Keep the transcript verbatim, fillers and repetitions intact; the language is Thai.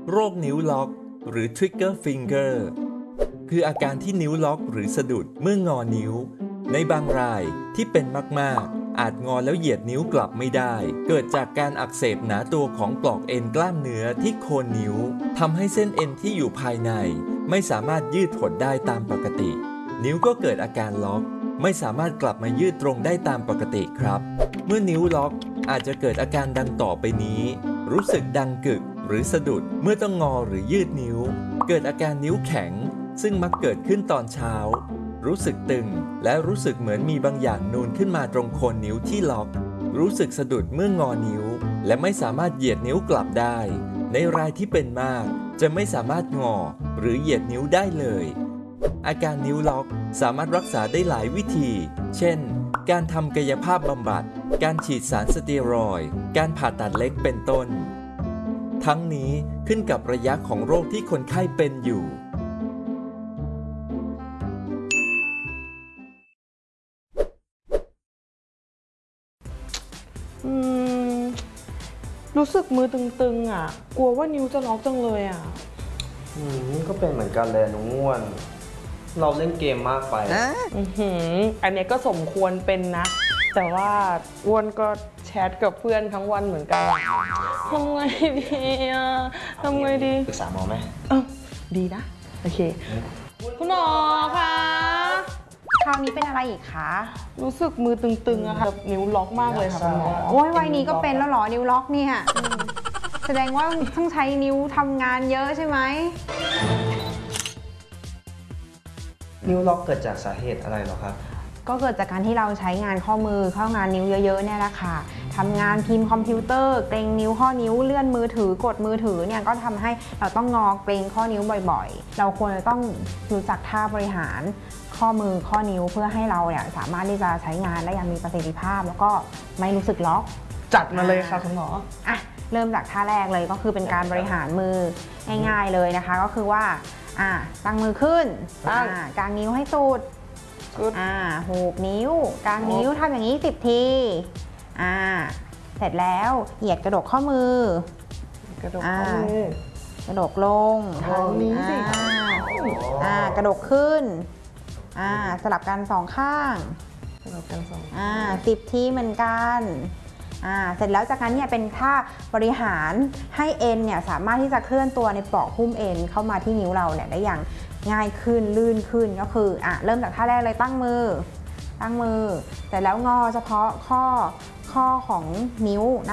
โรคนิ้วล็อกหรือ Trigger Finger คืออาการที่นิ้วล็อกหรือสะดุดเมื่องอนิ้วในบางรายที่เป็นมากๆอาจงอแล้วเหยียดนิ้วกลับไม่ได้เกิดจากการอักเสบหนาตัวของปลอกเอ็นกล้ามเนื้อที่โคนนิ้วทำให้เส้นเอ็นที่อยู่ภายในไม่สามารถยืดหดได้ตามปกตินิ้วก็เกิดอาการล็อกไม่สามารถกลับมายืดตรงได้ตามปกติครับเมื่อนิ้วล็อกอาจจะเกิดอาการดังต่อไปนี้รู้สึกดังกึกหรือสะดุดเมื่อต้องงอหรือยืดนิ้วเกิดอาการนิ้วแข็งซึ่งมักเกิดขึ้นตอนเช้ารู้สึกตึงและรู้สึกเหมือนมีบางอย่างนูนขึ้นมาตรงโคนนิ้วที่ล็อกรู้สึกสะดุดเมื่องอนิ้วและไม่สามารถเหยียดนิ้วกลับได้ในรายที่เป็นมากจะไม่สามารถงอหรือเหยียดนิ้วได้เลยอาการนิ้วล็อกสามารถรักษาได้หลายวิธีเช่นการทำกายภาพบำบัดการฉีดสารสเตียรอยด์การผ่าตัดเล็กเป็นต้นทั้งนี้ขึ้นกับระยะของโรคที่คนไข้เป็นอยู่อืมรู้สึกมือตึงๆอ่ะกลัวว่านิ้วจะล็อกจังเลยอ่ะอืมนี่ก็เป็นเหมือนกันเลยน้องง่วนเราเล่นเกมมากไปอือหืออันนี้ก็สมควรเป็นนะ แต่ว่าอ้วนก็แชทกับเพื่อนทั้งวันเหมือนกันทำไงดีอ่ะทำไงดีปรึกษาหมอไหมเออดีนะโอเคคุณหมอคะคราวนี้เป็นอะไรอีกคะรู้สึกมือตึงๆอะค่ะนิ้วล็อกมากเลยค่ะคุณหมอโอ้ยวัยนี้ก็เป็นแล้วเหรอนิ้วล็อกเนี่ยแสดงว่าต้องใช้นิ้วทำงานเยอะใช่ไหมนิ้วล็อกเกิดจากสาเหตุอะไรหรอครับก็เกิดจากการที่เราใช้งานข้อมือเข้างานนิ้วเยอะๆเนี่ยแหละค่ะทำงานพิมพ์คอมพิวเตอร์เกร็งนิ้วข้อนิ้วเลื่อนมือถือกดมือถือเนี่ยก็ทำให้เราต้องงอเกร็งข้อนิ้วบ่อยๆเราควรจะต้องรู้จักท่าบริหารข้อมือข้อนิ้วเพื่อให้เราเนี่ยสามารถที่จะใช้งานได้อย่างมีประสิทธิภาพแล้วก็ไม่รู้สึกล็อกจัดมาเลยค่ะคุณหมออ่ะเริ่มจากท่าแรกเลยก็คือเป็นการบริหารมือง่ายๆเลยนะคะก็คือว่าอ่าตั้งมือขึ้นอ่ากางนิ้วให้สุดอ่าหูบนิ้วกางนิ้วทำอย่างนี้สิบทีอ่าเสร็จแล้วเหยียดกระดกข้อมือกระดกข้อมือกระดกลงทางนี้สิอ่ากระดกขึ้นอ่าสลับกันสองข้างสลับกันสองอ่าสิบทีเหมือนกันอ่าเสร็จแล้วจากนั้นเนี่ยเป็นท่าบริหารให้เอ็นเนี่ยสามารถที่จะเคลื่อนตัวในปลอกหุ้มเอ็นเข้ามาที่นิ้วเราเนี่ยได้อย่างง่ายขึ้นลื่นขึ้นก็คืออ่ะเริ่มจากท่าแรกเลยตั้งมือตั้งมือแต่แล้วงอเฉพาะข้อข้อของนิ้ว